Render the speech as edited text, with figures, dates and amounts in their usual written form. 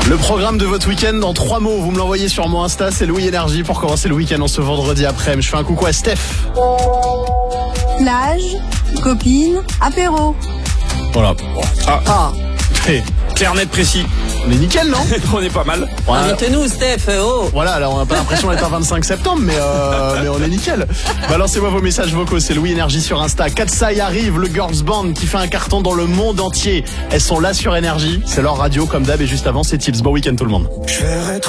Le programme de votre week-end en 3 mots, vous me l'envoyez sur mon Insta, c'est Louis Énergie pour commencer le week-end en ce vendredi après-midi. Je fais un coucou à Steph. Plage, copine, apéro. Voilà. Hey, Clair, net, précis. on est nickel, non? On est pas mal. Voilà. Invitez-nous, Steph, oh. Voilà, alors on n'a pas l'impression d'être un 25 septembre, mais on est nickel. Balancez-moi vos messages vocaux, c'est Louis Énergie sur Insta. Katsai arrive, le girls band qui fait un carton dans le monde entier. Elles sont là sur Énergie, c'est leur radio comme d'hab et juste avant c'est Tips. Bon week-end tout le monde.